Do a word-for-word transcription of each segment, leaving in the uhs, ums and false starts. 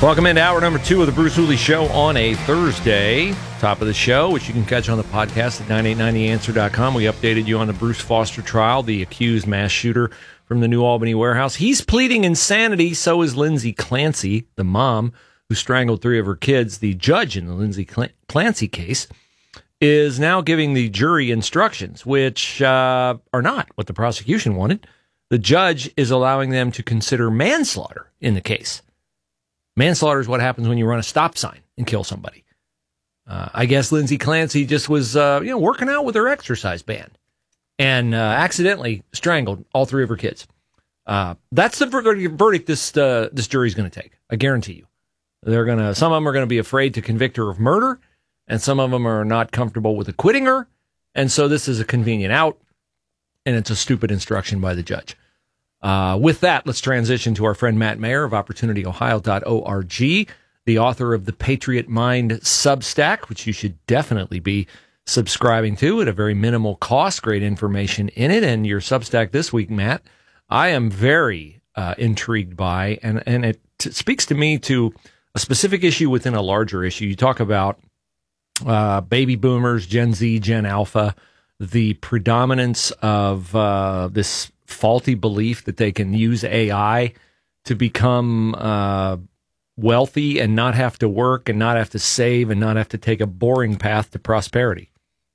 Welcome into hour number two of the Bruce Hooley Show on a Thursday. Top of the show, which you can catch on the podcast at nine eight nine the answer dot com. We updated you on the Bruce Foster trial, the accused mass shooter from the New Albany warehouse. He's pleading insanity. So is Lindsay Clancy, the mom who strangled three of her kids. The judge in the Lindsay Clancy case is now giving the jury instructions, which uh, are not what the prosecution wanted. The judge is allowing them to consider manslaughter in the case. Manslaughter is what happens when you run a stop sign and kill somebody. Uh, I guess Lindsay Clancy just was, uh, you know, working out with her exercise band and uh, accidentally strangled all three of her kids. Uh, that's the verdict this uh, this jury's going to take. I guarantee you. They're gonna. Some of them are going to be afraid to convict her of murder, and some of them are not comfortable with acquitting her. And so this is a convenient out, and it's a stupid instruction by the judge. Uh, with that, let's transition to our friend Matt Mayer of opportunity ohio dot org, the author of the Patriot Mind Substack, which you should definitely be subscribing to at a very minimal cost. Great information in it. And your Substack this week, Matt, I am very uh, intrigued by, and, and it t- speaks to me to a specific issue within a larger issue. You talk about uh, baby boomers, Gen Z, Gen Alpha, the predominance of uh, this faulty belief that they can use A I to become uh, wealthy and not have to work and not have to save and not have to take a boring path to prosperity.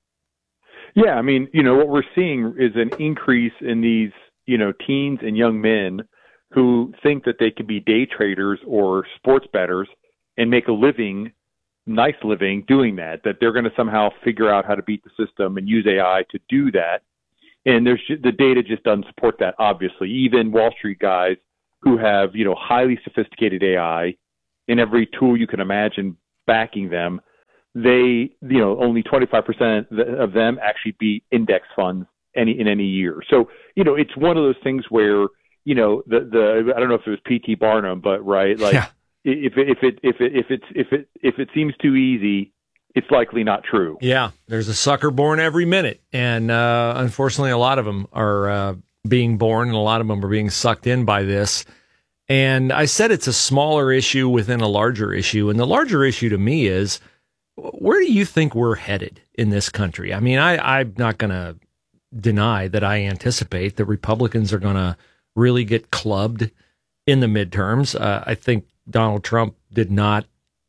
Yeah, I mean, you know, what we're seeing is an increase in these, you know, teens and young men who think that they could be day traders or sports bettors and make a living, nice living doing that, that they're going to somehow figure out how to beat the system and use A I to do that. And there's the data just doesn't support that, obviously. Even Wall Street guys who have, you know, highly sophisticated A I and every tool you can imagine backing them, they, you know, only twenty-five percent of them actually beat index funds any in any year. So, you know, it's one of those things where, you know, the, the I don't know if it was P T Barnum, but right, like yeah. if it, if it if it if it's if it if it seems too easy, it's likely not true. Yeah, there's a sucker born every minute. And uh, unfortunately, a lot of them are uh, being born, and a lot of them are being sucked in by this. And I said it's a smaller issue within a larger issue. And the larger issue to me is, where do you think we're headed in this country? I mean, I, I'm not going to deny that I anticipate the Republicans are going to really get clubbed in the midterms. Uh, I think Donald Trump did not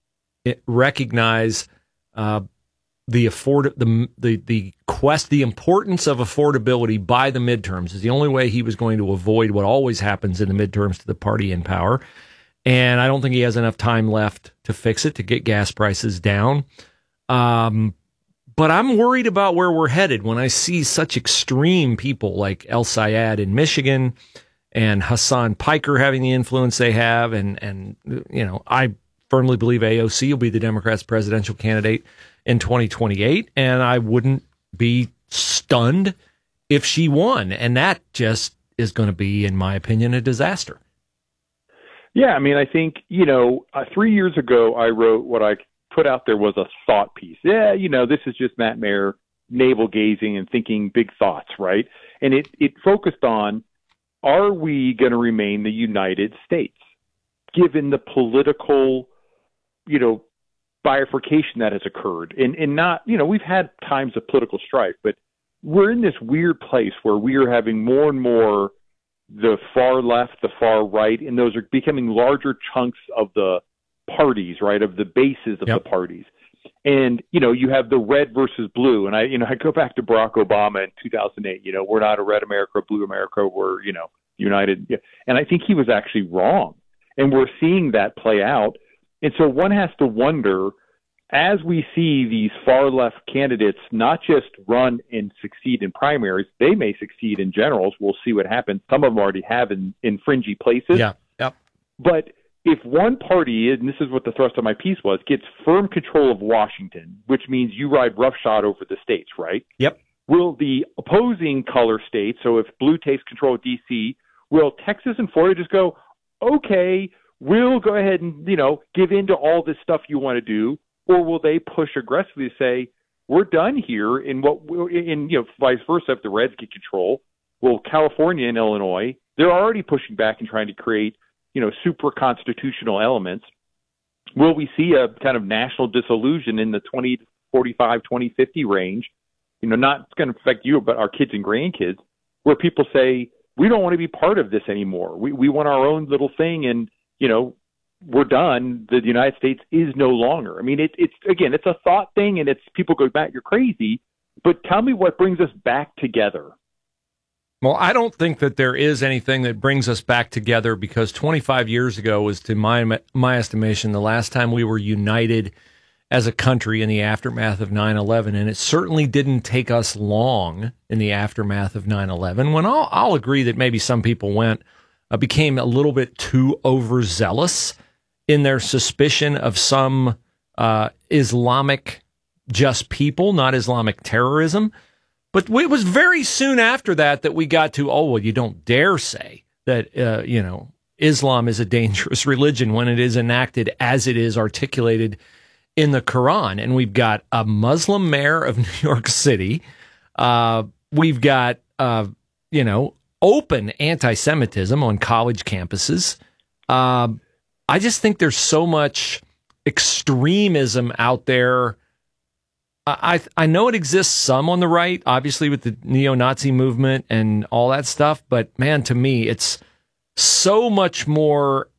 recognize Uh, the afford the the the quest the importance of affordability by the midterms is the only way he was going to avoid what always happens in the midterms to the party in power. And I don't think he has enough time left to fix it, to get gas prices down. Um, but I'm worried about where we're headed when I see such extreme people like El Sayed in Michigan and Hassan Piker having the influence they have. And, and you know, I firmly believe A O C will be the Democrats' presidential candidate in twenty twenty-eight, and I wouldn't be stunned if she won. And that just is going to be, in my opinion, a disaster. Yeah, I mean, I think, you know, uh, three years ago, I wrote what I put out there was a thought piece. Yeah, you know, this is just Matt Mayer navel-gazing and thinking big thoughts, right? And it, it focused on, are we going to remain the United States, given the political, you know, bifurcation that has occurred? And, and not, you know, we've had times of political strife, but we're in this weird place where we are having more and more the far left, the far right, and those are becoming larger chunks of the parties, right, of the bases of yep. the parties. And, you know, you have the red versus blue. And I, you know, I go back to Barack Obama in two thousand eight, you know, we're not a red America, a blue America, we're, you know, united. And I think he was actually wrong. And we're seeing that play out. And so one has to wonder, as we see these far left candidates not just run and succeed in primaries, they may succeed in generals. We'll see what happens. Some of them already have in, in fringy places. Yeah. Yep. But if one party, and this is what the thrust of my piece was, gets firm control of Washington, which means you ride roughshod over the states, right? Yep. Will the opposing color states, so if blue takes control of D C, will Texas and Florida just go, okay, we'll go ahead and, you know, give in to all this stuff you want to do? Or will they push aggressively to say, we're done here, in what, in, you know, vice versa, if the Reds get control? Well, California and Illinois, they're already pushing back and trying to create, you know, super constitutional elements. will we see a kind of national disillusion in the twenty forty-five, twenty fifty range? You know, not going to affect you, but our kids and grandkids, where people say, we don't want to be part of this anymore. We we want our own little thing, and, you know, we're done. The United States is no longer. I mean, it, it's, again, it's a thought thing, and it's people go, Matt, you're crazy. But tell me what brings us back together. Well, I don't think that there is anything that brings us back together, because twenty-five years ago was, to my my estimation, the last time we were united as a country in the aftermath of nine eleven. And it certainly didn't take us long in the aftermath of nine eleven, when I'll, I'll agree that maybe some people went, uh, became a little bit too overzealous in their suspicion of some uh, Islamic just people, not Islamic terrorism. But it was very soon after that that we got to, oh, well, you don't dare say that, uh, you know, Islam is a dangerous religion when it is enacted as it is articulated in the Quran. And we've got a Muslim mayor of New York City. Uh, we've got, uh, you know, open anti-Semitism on college campuses. Uh, I just think there's so much extremism out there. I I know it exists some on the right, obviously with the neo-Nazi movement and all that stuff, but man, to me, it's so much more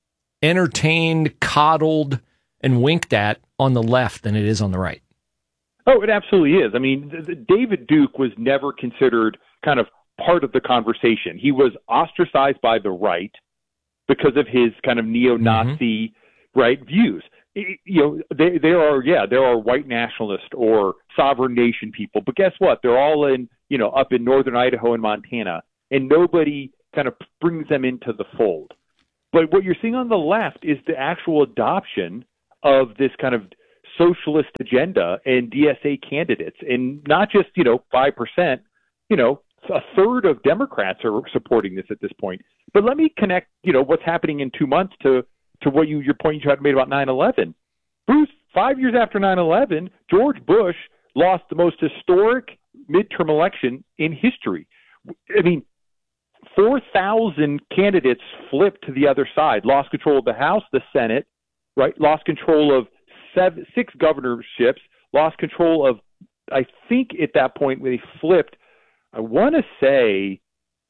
entertained, coddled, and winked at on the left than it is on the right. Oh, it absolutely is. I mean, the, the David Duke was never considered kind of part of the conversation. He was ostracized by the right because of his kind of neo-Nazi mm-hmm. right views. You know, they, there are, yeah, there are white nationalist or sovereign nation people, but guess what? They're all in, you know, up in northern Idaho and Montana, and nobody kind of brings them into the fold. But what you're seeing on the left is the actual adoption of this kind of socialist agenda and D S A candidates, and not just, you know, five percent, you know, a third of Democrats are supporting this at this point. But let me connect, you know, what's happening in two months to to what you, your point you had made about nine eleven. Bruce, five years after nine eleven, George Bush lost the most historic midterm election in history. I mean, four thousand candidates flipped to the other side, lost control of the House, the Senate, right? Lost control of seven, six governorships, lost control of, I think at that point when they flipped, I want to say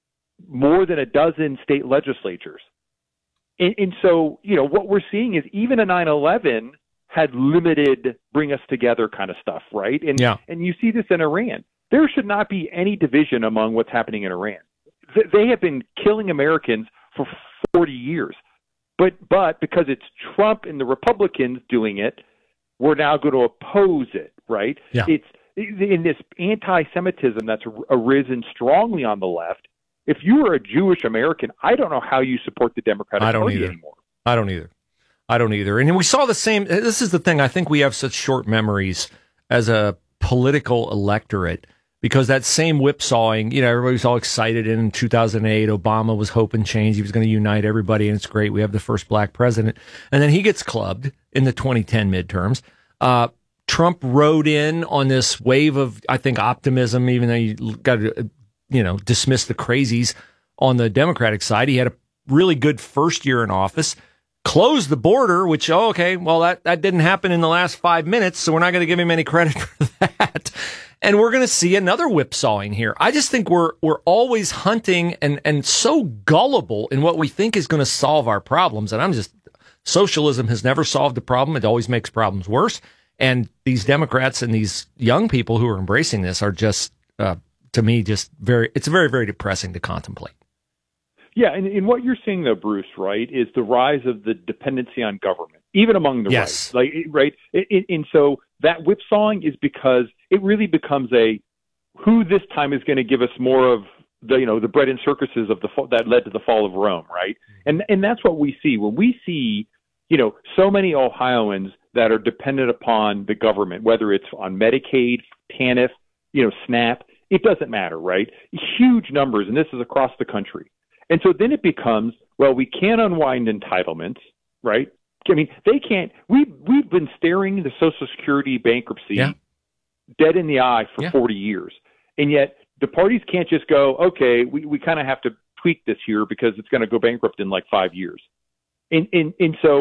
more than a dozen state legislatures. And, and so, you know, what we're seeing is even a nine eleven had limited bring us together kind of stuff, right? And yeah. and you see this in Iran. There should not be any division among what's happening in Iran. Th- they have been killing Americans for forty years. But but because it's Trump and the Republicans doing it, we're now going to oppose it, right? Yeah. It's in this anti-Semitism that's arisen strongly on the left. If you are a Jewish American, I don't know how you support the Democratic I don't Party either. anymore. I don't either. I don't either. And we saw the same. This is the thing. I think we have such short memories as a political electorate, because that same whipsawing, you know, everybody was all excited in two thousand eight. Obama was hoping change. He was going to unite everybody, and it's great. We have the first black president. And then he gets clubbed in the twenty ten midterms. Uh, Trump rode in on this wave of, I think, optimism, even though you got to, you know, dismiss the crazies on the Democratic side. He had a really good first year in office, closed the border, which, oh, okay, well, that, that didn't happen in the last five minutes, so we're not going to give him any credit for that. And we're going to see another whipsawing here. I just think we're we're always hunting and, and so gullible in what we think is going to solve our problems. And I'm just, socialism has never solved the problem. It always makes problems worse. And these Democrats and these young people who are embracing this are just, uh, to me, just very, it's very, very depressing to contemplate. Yeah, and, and what you're seeing, though, Bruce, right, is the rise of the dependency on government, even among the yes. right. Like, right? It, it, and so that whipsawing is because it really becomes a who this time is going to give us more of the, you know, the bread and circuses of the that led to the fall of Rome, right? And and that's what we see when we see, you know, so many Ohioans that are dependent upon the government, whether it's on Medicaid, TANF, you know, SNAP. It doesn't matter, right? Huge numbers, and this is across the country. And so then it becomes, well, we can't unwind entitlements, right? I mean, they can't. We we've been staring the Social Security bankruptcy yeah. dead in the eye for yeah. forty years, and yet the parties can't just go, okay, we, we kind of have to tweak this here because it's going to go bankrupt in like five years. And and and so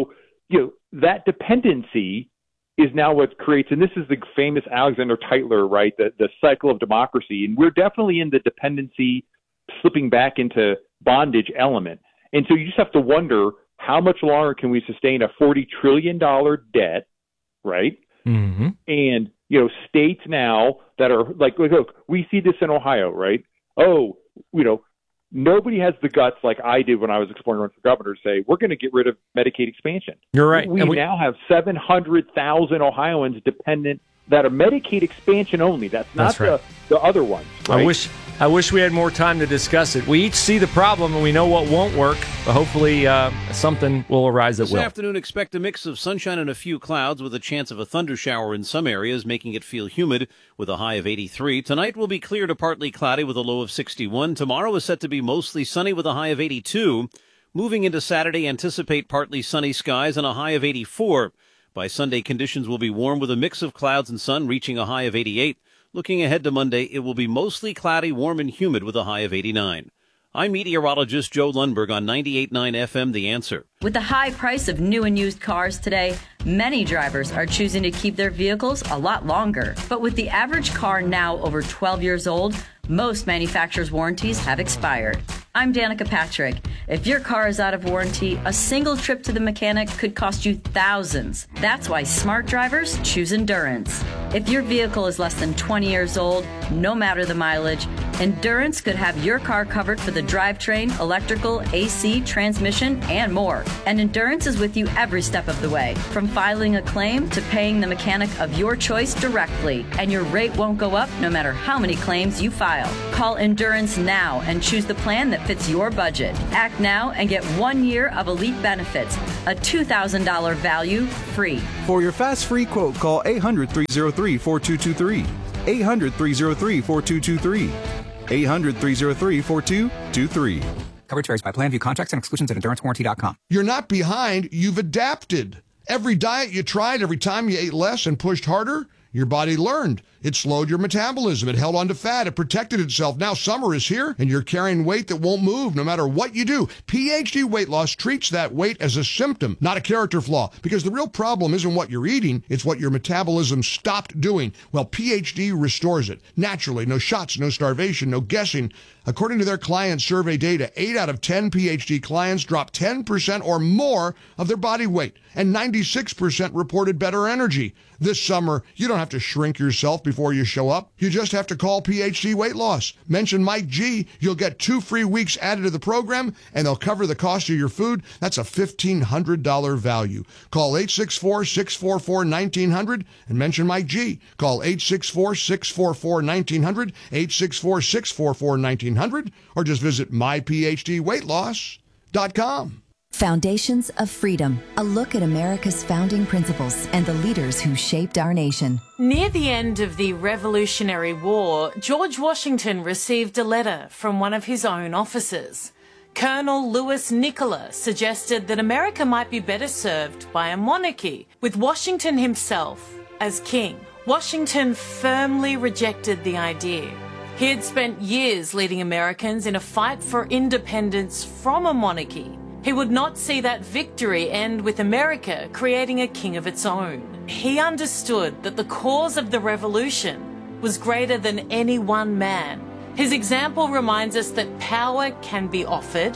you know, that dependency is now what creates, and this is the famous Alexander Tytler, right, the, the cycle of democracy. And we're definitely in the dependency, slipping back into bondage element. And so you just have to wonder, how much longer can we sustain a forty trillion dollars debt, right? Mm-hmm. And, you know, states now that are like, look, we see this in Ohio, right? Oh, you know, nobody has the guts like I did when I was exploring running for governor to say, we're going to get rid of Medicaid expansion. You're right. We, we now have seven hundred thousand Ohioans dependent that are Medicaid expansion only. That's not That's right. the, the other ones. Right? I wish I wish we had more time to discuss it. We each see the problem and we know what won't work, but hopefully uh, something will arise that this will. This afternoon, expect a mix of sunshine and a few clouds with a chance of a thunder shower in some areas, making it feel humid with a high of eighty-three. Tonight will be clear to partly cloudy with a low of sixty-one. Tomorrow is set to be mostly sunny with a high of eighty-two. Moving into Saturday, anticipate partly sunny skies and a high of eighty-four. By Sunday, conditions will be warm with a mix of clouds and sun, reaching a high of eighty-eight. Looking ahead to Monday, it will be mostly cloudy, warm, and humid with a high of eighty-nine. I'm meteorologist Joe Lundberg on ninety-eight point nine F M, The Answer. With the high price of new and used cars today, many drivers are choosing to keep their vehicles a lot longer. But with the average car now over twelve years old, most manufacturers' warranties have expired. I'm Danica Patrick. If your car is out of warranty, a single trip to the mechanic could cost you thousands. That's why smart drivers choose Endurance. If your vehicle is less than twenty years old, no matter the mileage, Endurance could have your car covered for the drivetrain, electrical, A C, transmission, and more. And Endurance is with you every step of the way, from filing a claim to paying the mechanic of your choice directly. And your rate won't go up no matter how many claims you file. Call Endurance now and choose the plan that fits your budget. Act now and get one year of elite benefits, a two thousand dollars value free. For your fast free quote, call eight hundred, three oh three, four two two three. eight hundred, three oh three, four two two three. eight hundred, three oh three, four two two three. Coverage varies by plan. View contracts and exclusions at endurance warranty dot com. You're not behind. You've adapted. Every diet you tried, every time you ate less and pushed harder, your body learned. It slowed your metabolism. It held on to fat. It protected itself. Now summer is here, and you're carrying weight that won't move no matter what you do. P H D Weight Loss treats that weight as a symptom, not a character flaw, because the real problem isn't what you're eating, it's what your metabolism stopped doing. Well, P H D restores it. Naturally, no shots, no starvation, no guessing. According to their client survey data, eight out of ten P H D clients dropped ten percent or more of their body weight, and ninety-six percent reported better energy. This summer, you don't have to shrink yourself before you show up. You just have to call P H D Weight Loss. Mention Mike G. You'll get two free weeks added to the program, and they'll cover the cost of your food. That's a fifteen hundred dollars value. Call eight six four, six four four, one nine zero zero and mention Mike G. Call eight six four, six four four, one nine zero zero, eight six four, six four four, one nine zero zero, or just visit my p h d weight loss dot com. Foundations of Freedom, a look at America's founding principles and the leaders who shaped our nation. Near the end of the Revolutionary War, George Washington received a letter from one of his own officers. Colonel Louis Nicola suggested that America might be better served by a monarchy, with Washington himself as king. Washington firmly rejected the idea. He had spent years leading Americans in a fight for independence from a monarchy. He would not see that victory end with America creating a king of its own. He understood that the cause of the revolution was greater than any one man. His example reminds us that power can be offered,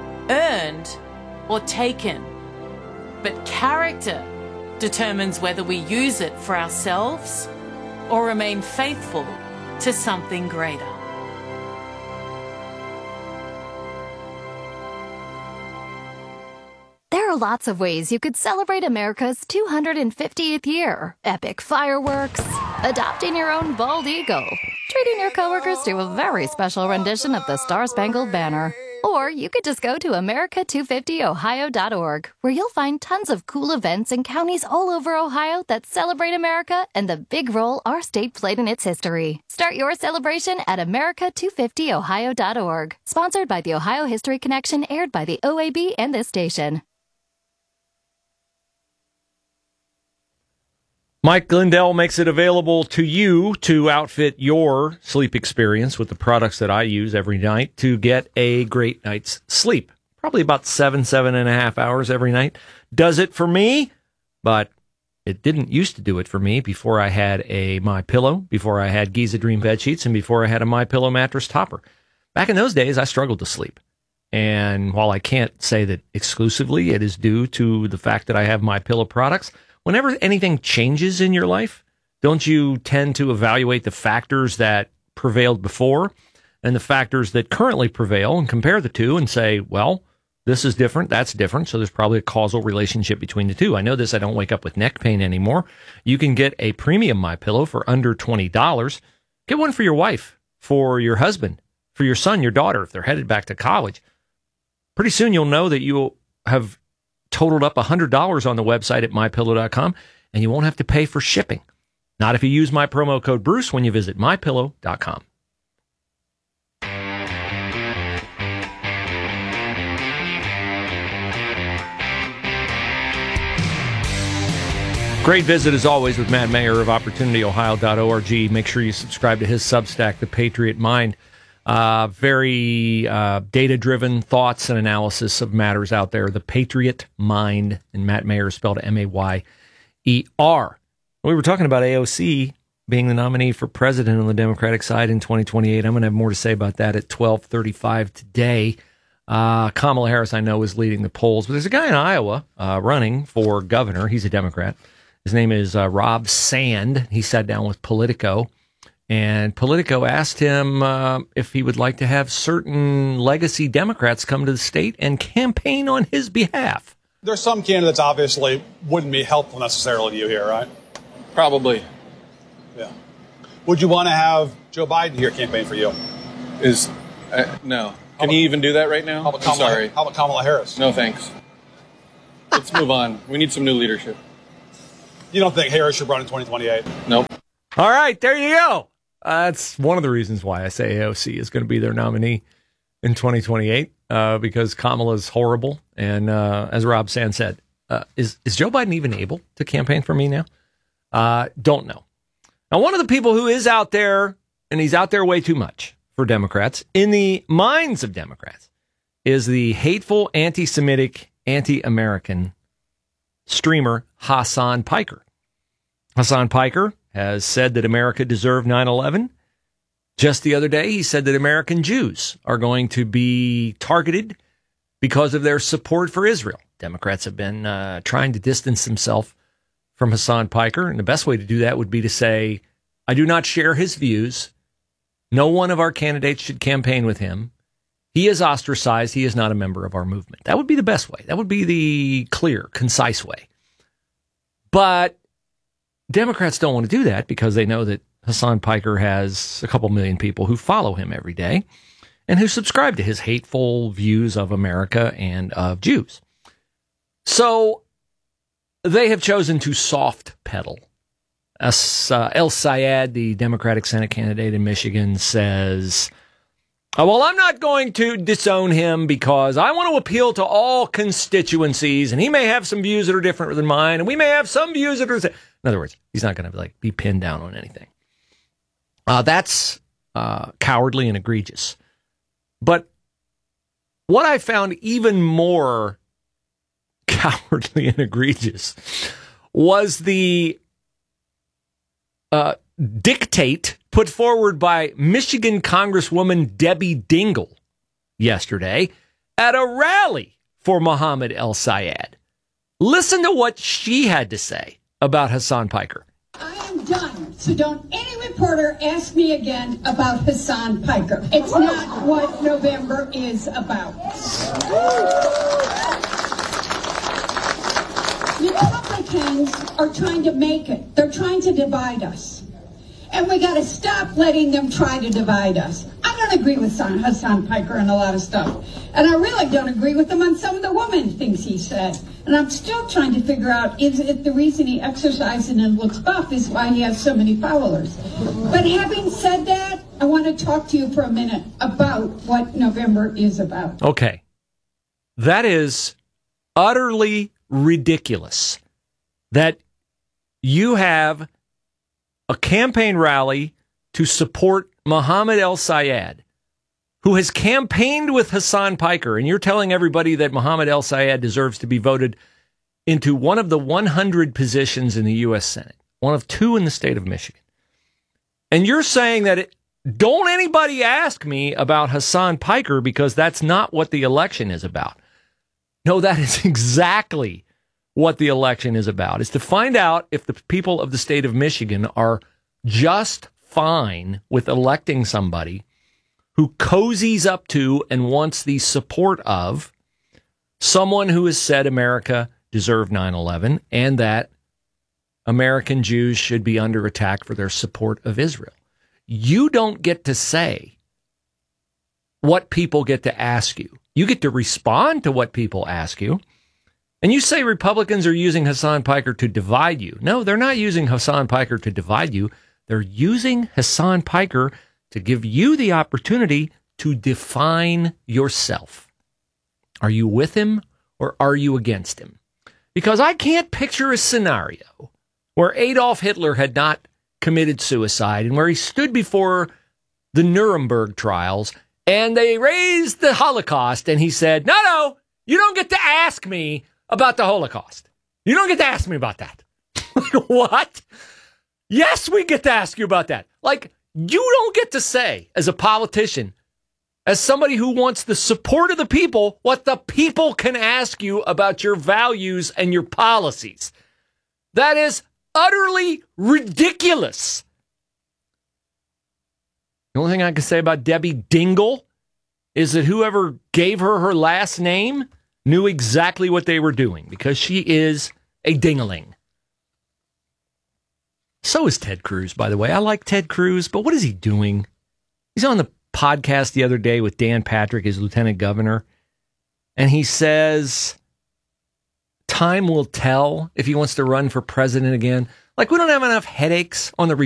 earned, or taken. But character determines whether we use it for ourselves or remain faithful to something greater. There are lots of ways you could celebrate America's two hundred fiftieth year. Epic fireworks, adopting your own bald eagle, treating your coworkers to a very special rendition of the Star-Spangled Banner. Or you could just go to America two fifty ohio dot org, where you'll find tons of cool events in counties all over Ohio that celebrate America and the big role our state played in its history. Start your celebration at America two fifty ohio dot org. Sponsored by the Ohio History Connection, aired by the O A B and this station. Mike Lindell makes it available to you to outfit your sleep experience with the products that I use every night to get a great night's sleep. probably about seven, seven and a half hours every night. Does it for me, but it didn't used to do it for me before I had a MyPillow, before I had Giza Dream bed sheets, and before I had a MyPillow mattress topper. Back in those days, I struggled to sleep. And while I can't say that exclusively it is due to the fact that I have MyPillow products, whenever anything changes in your life, don't you tend to evaluate the factors that prevailed before and the factors that currently prevail and compare the two and say, well, this is different, that's different, so there's probably a causal relationship between the two. I know this, I don't wake up with neck pain anymore. You can get a premium MyPillow for under twenty dollars. Get one for your wife, for your husband, for your son, your daughter, if they're headed back to college. Pretty soon you'll know that you have totaled up one hundred dollars on the website at my pillow dot com, and you won't have to pay for shipping. Not if you use my promo code Bruce when you visit my pillow dot com. Great visit, as always, with Matt Mayer of opportunity ohio dot org. Make sure you subscribe to his Substack, The Patriot Mind. Uh, very uh, data-driven thoughts and analysis of matters out there. The Patriot Mind, and Matt Mayer is spelled M A Y E R. We were talking about A O C being the nominee for president on the Democratic side in twenty twenty-eight. I'm going to have more to say about that at twelve thirty-five today. Uh, Kamala Harris, I know, is leading the polls, but there's a guy in Iowa uh, running for governor. He's a Democrat. His name is uh, Rob Sand. He sat down with Politico, and Politico asked him uh, if he would like to have certain legacy Democrats come to the state and campaign on his behalf. There's some candidates obviously wouldn't be helpful necessarily to you here, right? Probably. Yeah. Would you want to have Joe Biden here campaign for you? Is uh, no. Can about, he even do that right now? How about I'm Kamala, sorry. How about Kamala Harris? No, thanks. Let's move on. We need some new leadership. You don't think Harris should run in twenty twenty-eight? Nope. All right, there you go. Uh, that's one of the reasons why I say A O C is going to be their nominee in twenty twenty-eight, uh, because Kamala's horrible. And uh, as Rob Sand said, uh, is, is Joe Biden even able to campaign for me now? Uh, don't know. Now, one of the people who is out there, and he's out there way too much for Democrats, in the minds of Democrats, is the hateful, anti-Semitic, anti-American streamer Hasan Piker. Hasan Piker has said that America deserved nine eleven. Just the other day, he said that American Jews are going to be targeted because of their support for Israel. Democrats have been uh, trying to distance themselves from Hasan Piker, and the best way to do that would be to say, I do not share his views. No one of our candidates should campaign with him. He is ostracized. He is not a member of our movement. That would be the best way. That would be the clear, concise way. But Democrats don't want to do that because they know that Hasan Piker has a couple million people who follow him every day and who subscribe to his hateful views of America and of Jews. So they have chosen to soft pedal. As, uh, El Sayed, the Democratic Senate candidate in Michigan, says, oh, well, I'm not going to disown him because I want to appeal to all constituencies, and he may have some views that are different than mine, and we may have some views that are... In other words, he's not going to like be pinned down on anything. Uh, that's uh, cowardly and egregious. But what I found even more cowardly and egregious was the uh, dictate put forward by Michigan Congresswoman Debbie Dingell yesterday at a rally for Mohammed El Sayed. Listen to what she had to say about Hasan Piker. I am done, so don't any reporter ask me again about Hasan Piker. It's not what November is about. Republicans are trying to make it. They're trying to divide us. And we got to stop letting them try to divide us. I don't agree with Hasan Piker and a lot of stuff. And I really don't agree with him on some of the woman things he said. And I'm still trying to figure out, is it the reason he exercises and looks buff is why he has so many followers. But having said that, I want to talk to you for a minute about what November is about. Okay. That is utterly ridiculous that you have a campaign rally to support Mohammed El Sayed, who has campaigned with Hassan Piker, and you're telling everybody that Mohammed El-Sayed deserves to be voted into one of the one hundred positions in the U S Senate, one of two in the state of Michigan. And you're saying that it, don't anybody ask me about Hassan Piker because that's not what the election is about. No, that is exactly what the election is about. It's to find out if the people of the state of Michigan are just fine with electing somebody who cozies up to and wants the support of someone who has said America deserved nine eleven and that American Jews should be under attack for their support of Israel. You don't get to say what people get to ask you. You get to respond to what people ask you. And you say Republicans are using Hassan Piker to divide you. No, they're not using Hassan Piker to divide you. They're using Hassan Piker to give you the opportunity to define yourself. Are you with him or are you against him? Because I can't picture a scenario where Adolf Hitler had not committed suicide and where he stood before the Nuremberg trials and they raised the Holocaust and he said, no, no, you don't get to ask me about the Holocaust. You don't get to ask me about that. What? Yes, we get to ask you about that. Like, you don't get to say, as a politician, as somebody who wants the support of the people, what the people can ask you about your values and your policies. That is utterly ridiculous. The only thing I can say about Debbie Dingle is that whoever gave her her last name knew exactly what they were doing because she is a dingling. So is Ted Cruz, by the way. I like Ted Cruz, but what is he doing? He's on the podcast the other day with Dan Patrick, his lieutenant governor, and he says time will tell if he wants to run for president again. Like, we don't have enough headaches on the